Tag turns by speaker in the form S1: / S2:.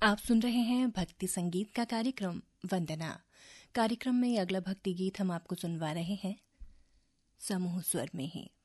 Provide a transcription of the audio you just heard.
S1: आप सुन रहे हैं भक्ति संगीत का कार्यक्रम वंदना। कार्यक्रम में अगला भक्ति गीत हम आपको सुनवा रहे हैं समूह स्वर में ही।